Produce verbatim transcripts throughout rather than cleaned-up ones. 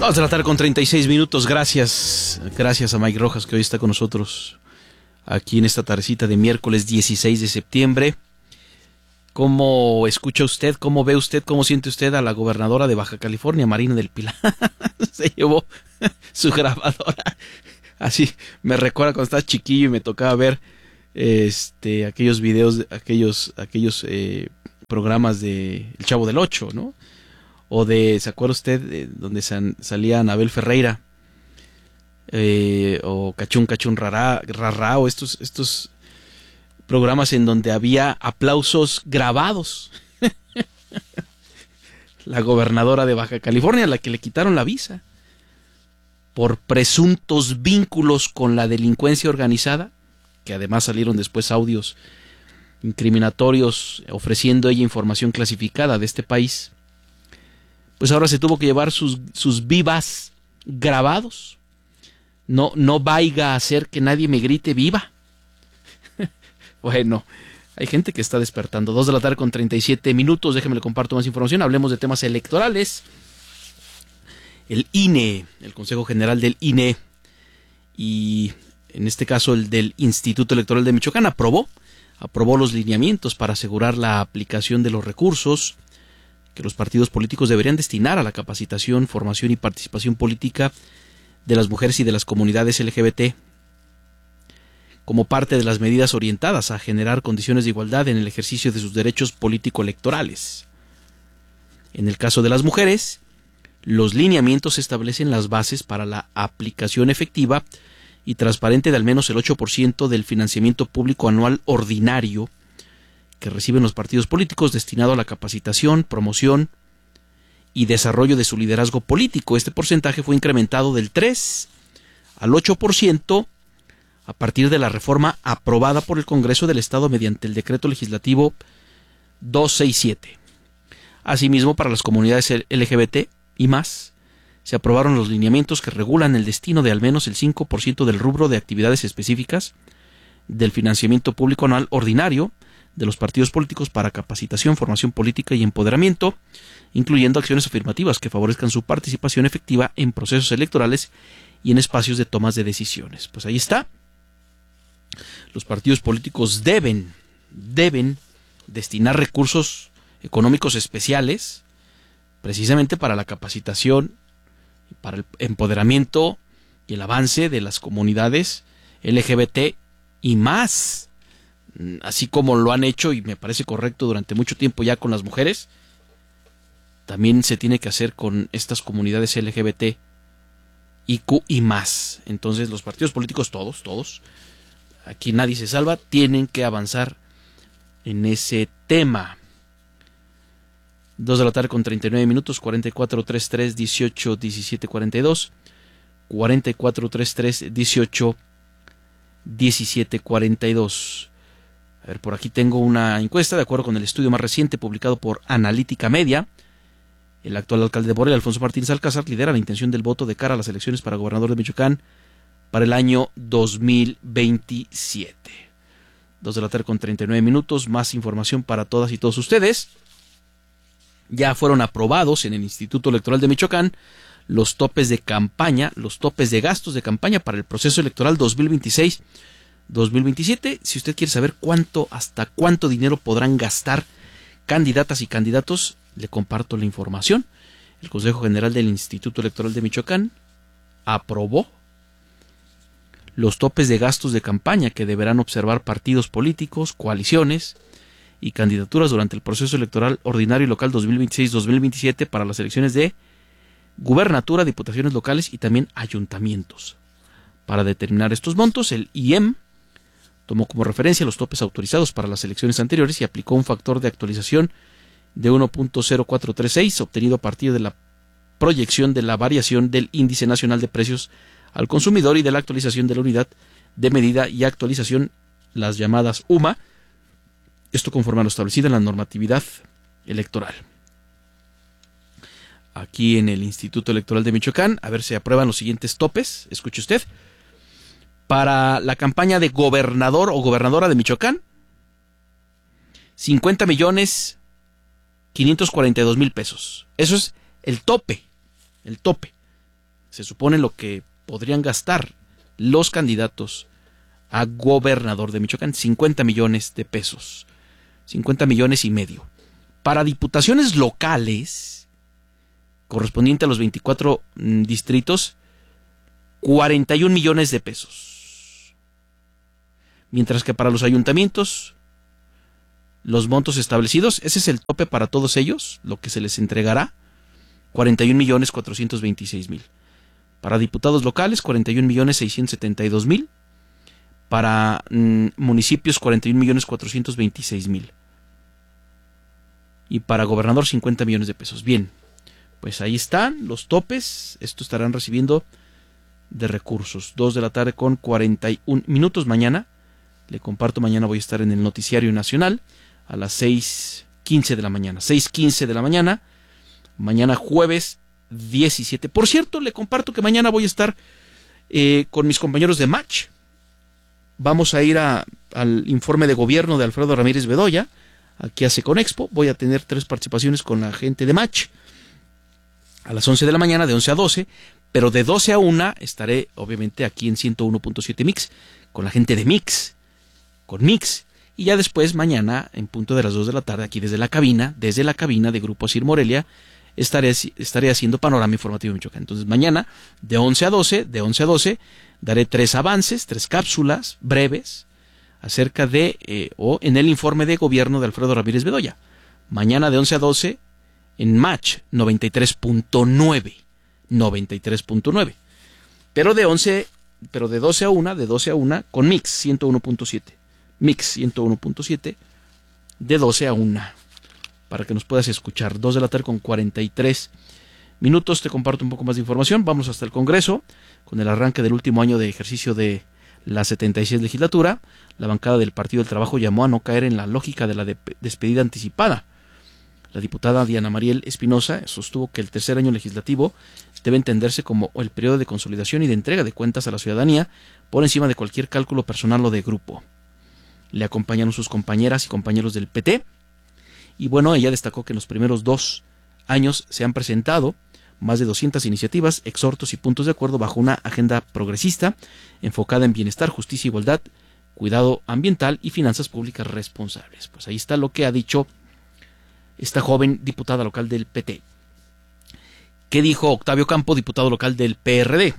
Vamos a tratar con treinta y seis minutos. Gracias, gracias a Mike Rojas, que hoy está con nosotros aquí en esta tardecita de miércoles dieciséis de septiembre. ¿Cómo escucha usted, cómo ve usted, cómo siente usted a la gobernadora de Baja California, Marina del Pilar? Se llevó su grabadora. Así me recuerda cuando estaba chiquillo y me tocaba ver este aquellos videos, aquellos aquellos eh, programas de El Chavo del Ocho, ¿no? O de, ¿se acuerda usted de donde san, salía Anabel Ferreira? Eh, o Cachún Cachún Rará, Rará, o estos, estos programas en donde había aplausos grabados. La gobernadora de Baja California, a la que le quitaron la visa por presuntos vínculos con la delincuencia organizada, que además salieron después audios incriminatorios ofreciendo ella información clasificada de este país. Pues ahora se tuvo que llevar sus, sus vivas grabados. No, no vaya a hacer que nadie me grite viva. Bueno, hay gente que está despertando. Dos de la tarde con treinta y siete minutos. Déjeme le comparto más información. Hablemos de temas electorales. El I N E, el Consejo General del I N E, y en este caso el del Instituto Electoral de Michoacán, aprobó, aprobó los lineamientos para asegurar la aplicación de los recursos que los partidos políticos deberían destinar a la capacitación, formación y participación política de las mujeres y de las comunidades L G B T, como parte de las medidas orientadas a generar condiciones de igualdad en el ejercicio de sus derechos político-electorales. En el caso de las mujeres, los lineamientos establecen las bases para la aplicación efectiva y transparente de al menos el ocho por ciento del financiamiento público anual ordinario que reciben los partidos políticos destinado a la capacitación, promoción y desarrollo de su liderazgo político. Este porcentaje fue incrementado del tres al ocho por ciento a partir de la reforma aprobada por el Congreso del Estado mediante el decreto legislativo doscientos sesenta y siete. Asimismo, para las comunidades L G B T y más, se aprobaron los lineamientos que regulan el destino de al menos el cinco por ciento del rubro de actividades específicas del financiamiento público anual ordinario de los partidos políticos para capacitación, formación política y empoderamiento, incluyendo acciones afirmativas que favorezcan su participación efectiva en procesos electorales y en espacios de tomas de decisiones. Pues ahí está. Los partidos políticos deben, deben destinar recursos económicos especiales precisamente para la capacitación, para el empoderamiento y el avance de las comunidades L G B T y más, así como lo han hecho, y me parece correcto durante mucho tiempo ya con las mujeres, también se tiene que hacer con estas comunidades L G B T I Q y más. Entonces los partidos políticos, todos, todos, aquí nadie se salva, tienen que avanzar en ese tema. Dos de la tarde con treinta y nueve minutos, cuarenta y cuatro treinta y tres dieciocho diecisiete cuarenta y dos, cuarenta y cuatro treinta y tres dieciocho diecisiete cuarenta y dos. A ver, por aquí tengo una encuesta. De acuerdo con el estudio más reciente publicado por Analítica Media, el actual alcalde de Morelia, Alfonso Martínez Alcázar, lidera la intención del voto de cara a las elecciones para gobernador de Michoacán para el año dos mil veintisiete. Dos de la tarde con treinta y nueve minutos. Más información para todas y todos ustedes. Ya fueron aprobados en el Instituto Electoral de Michoacán los topes de campaña, los topes de gastos de campaña para el proceso electoral dos mil veintiséis dos mil veintisiete. Si usted quiere saber cuánto, hasta cuánto dinero podrán gastar candidatas y candidatos, le comparto la información. El Consejo General del Instituto Electoral de Michoacán aprobó los topes de gastos de campaña que deberán observar partidos políticos, coaliciones y candidaturas durante el proceso electoral ordinario y local dos mil veintiséis dos mil veintisiete para las elecciones de gubernatura, diputaciones locales y también ayuntamientos. Para determinar estos montos, el I E M tomó como referencia los topes autorizados para las elecciones anteriores y aplicó un factor de actualización de uno punto cero cuatro tres seis obtenido a partir de la proyección de la variación del Índice Nacional de Precios al Consumidor y de la actualización de la unidad de medida y actualización, las llamadas U M A, esto conforme a lo establecido en la normatividad electoral. Aquí en el Instituto Electoral de Michoacán, a ver si aprueban los siguientes topes, escuche usted. Para la campaña de gobernador o gobernadora de Michoacán, cincuenta millones quinientos cuarenta y dos mil pesos. Eso es el tope, el tope Se supone lo que podrían gastar los candidatos a gobernador de Michoacán, cincuenta millones de pesos, cincuenta millones y medio. Para diputaciones locales, correspondiente a los veinticuatro mm, distritos, cuarenta y un millones de pesos. Mientras que para los ayuntamientos, los montos establecidos, ese es el tope para todos ellos, lo que se les entregará, cuarenta y un millones cuatrocientos veintiséis mil. Para diputados locales, cuarenta y un millones seiscientos setenta y dos mil. Para mm, municipios, cuarenta y un millones cuatrocientos veintiséis mil. Y para gobernador, cincuenta millones de pesos. Bien, pues ahí están los topes. Esto estarán recibiendo de recursos. dos de la tarde con cuarenta y un minutos mañana. Le comparto, mañana voy a estar en el Noticiario Nacional a las seis quince de la mañana. seis quince de la mañana. Mañana jueves diecisiete. Por cierto, le comparto que mañana voy a estar eh, con mis compañeros de Match. Vamos a ir a, al informe de gobierno de Alfredo Ramírez Bedoya, aquí a Seconexpo. Voy a tener tres participaciones con la gente de Match a las once de la mañana, de once a doce, pero de doce a una estaré obviamente aquí en ciento uno punto siete Mix con la gente de Mix, con Mix, y ya después mañana en punto de las dos de la tarde aquí desde la cabina, desde la cabina de Grupo Sir Morelia, estaré, estaré haciendo Panorama Informativo Michoacán. Entonces mañana de once a doce, de once a doce, daré tres avances, tres cápsulas breves acerca de, eh, o en el informe de gobierno de Alfredo Ramírez Bedoya. Mañana de once a doce en Match noventa y tres punto nueve. noventa y tres punto nueve. Pero de once, pero de doce a una, de doce a una con Mix ciento uno punto siete. Mix ciento uno punto siete de doce a una para que nos puedas escuchar. dos de la tarde con cuarenta y tres minutos. Te comparto un poco más de información. Vamos hasta el Congreso con el arranque del último año de ejercicio de la setenta y seis legislatura. La bancada del Partido del Trabajo llamó a no caer en la lógica de la de despedida anticipada. La diputada Diana Mariel Espinosa sostuvo que el tercer año legislativo debe entenderse como el periodo de consolidación y de entrega de cuentas a la ciudadanía por encima de cualquier cálculo personal o de grupo. Le acompañaron sus compañeras y compañeros del P T. Y bueno, ella destacó que en los primeros dos años se han presentado más de doscientas iniciativas, exhortos y puntos de acuerdo bajo una agenda progresista enfocada en bienestar, justicia, igualdad, cuidado ambiental y finanzas públicas responsables. Pues ahí está lo que ha dicho esta joven diputada local del P T. ¿Qué dijo Octavio Campo, diputado local del P R D?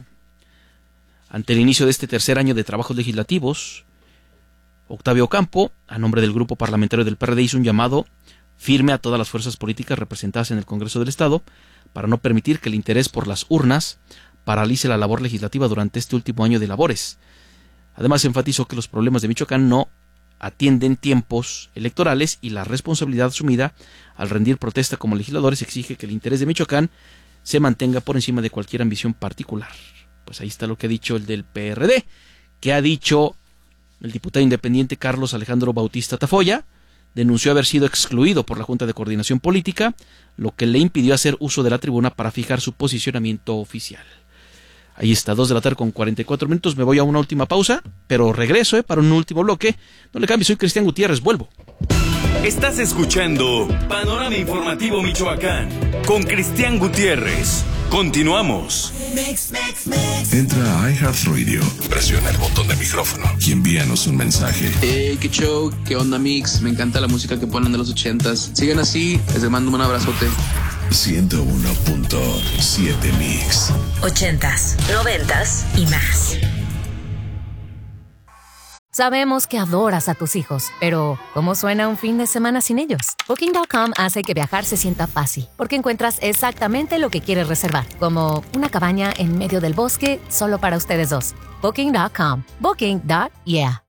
Ante el inicio de este tercer año de trabajos legislativos, Octavio Campo, a nombre del grupo parlamentario del P R D, hizo un llamado firme a todas las fuerzas políticas representadas en el Congreso del Estado para no permitir que el interés por las urnas paralice la labor legislativa durante este último año de labores. Además, enfatizó que los problemas de Michoacán no atienden tiempos electorales y la responsabilidad asumida al rendir protesta como legisladores exige que el interés de Michoacán se mantenga por encima de cualquier ambición particular. Pues ahí está lo que ha dicho el del P R D. ¿Qué ha dicho el diputado independiente Carlos Alejandro Bautista Tafoya? Denunció haber sido excluido por la Junta de Coordinación Política, lo que le impidió hacer uso de la tribuna para fijar su posicionamiento oficial. Ahí está, dos de la tarde con cuarenta y cuatro minutos. Me voy a una última pausa, pero regreso eh, para un último bloque. No le cambie, soy Cristian Gutiérrez, vuelvo. Estás escuchando Panorama Informativo Michoacán con Cristian Gutiérrez. Continuamos. Mix, mix, mix. Entra a iHeartRadio, presiona el botón de micrófono y envíanos un mensaje. Hey, qué show, qué onda Mix, me encanta la música que ponen de los ochentas. Sigan así, les mando un abrazote. ciento uno punto siete Mix. Ochentas, noventas y más. Sabemos que adoras a tus hijos, pero ¿cómo suena un fin de semana sin ellos? Booking punto com hace que viajar se sienta fácil, porque encuentras exactamente lo que quieres reservar, como una cabaña en medio del bosque solo para ustedes dos. Booking punto com. Booking. Yeah.